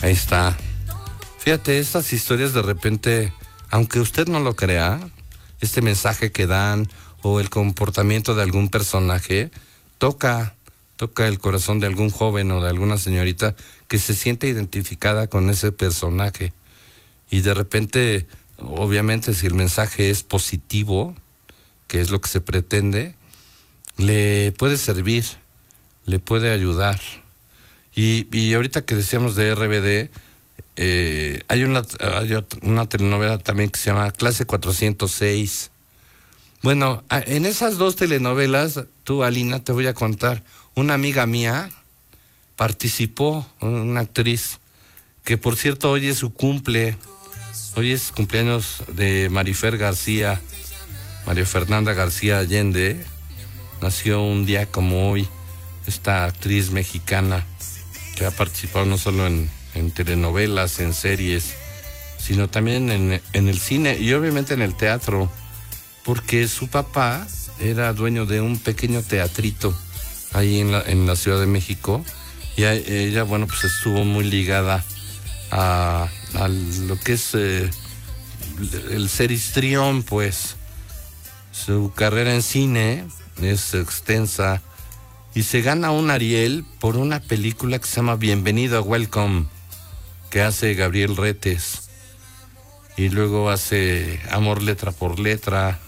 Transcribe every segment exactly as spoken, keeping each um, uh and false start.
Ahí está. Fíjate, estas historias de repente, aunque usted no lo crea, este mensaje que dan o el comportamiento de algún personaje toca, toca el corazón de algún joven o de alguna señorita que se siente identificada con ese personaje. Y de repente, obviamente, si el mensaje es positivo, que es lo que se pretende, le puede servir, le puede ayudar. Y, y ahorita que decíamos de R B D, eh, hay, una, hay una telenovela también que se llama Clase cuatrocientos seis. Bueno, en esas dos telenovelas, tú, Alina, te voy a contar, una amiga mía participó, una actriz, que por cierto hoy es su cumple, hoy es cumpleaños de Marifer García, María Fernanda García Allende, nació un día como hoy, esta actriz mexicana que ha participado no solo en, en telenovelas, en series, sino también en, en el cine y obviamente en el teatro, porque su papá era dueño de un pequeño teatrito ahí en la, en la Ciudad de México, y a, ella, bueno, pues estuvo muy ligada a, a lo que es eh, el ser histrión, pues. Su carrera en cine es extensa y se gana un Ariel por una película que se llama Bienvenido a Welcome, que hace Gabriel Retes, y luego hace Amor letra por letra,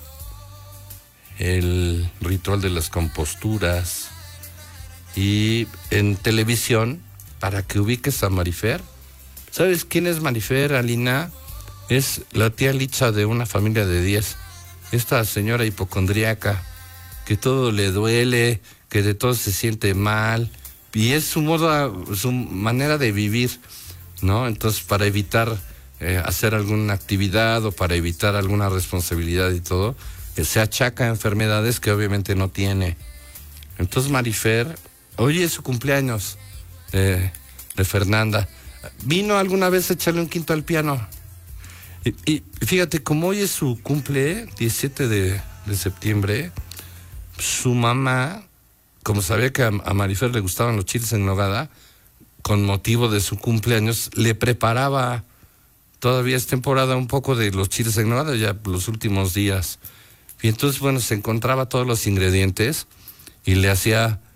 El ritual de las composturas, y en televisión, para que ubiques a Marifer. ¿Sabes quién es Marifer, Alina? Es la tía Licha de Una familia de diez. Esta señora hipocondríaca, que todo le duele, que de todo se siente mal, y es su modo, su manera de vivir, ¿no? Entonces, para evitar eh, hacer alguna actividad o para evitar alguna responsabilidad y todo, eh, se achaca a enfermedades que obviamente no tiene. Entonces, Marifer, hoy es su cumpleaños eh, de Fernanda. ¿Vino alguna vez a echarle un quinto al piano? Y, y fíjate, como hoy es su cumple, diecisiete de septiembre, su mamá, como sabía que a, a Marifer le gustaban los chiles en nogada, con motivo de su cumpleaños, le preparaba, todavía es temporada, un poco de los chiles en nogada, ya los últimos días. Y entonces, bueno, se encontraba todos los ingredientes y le hacía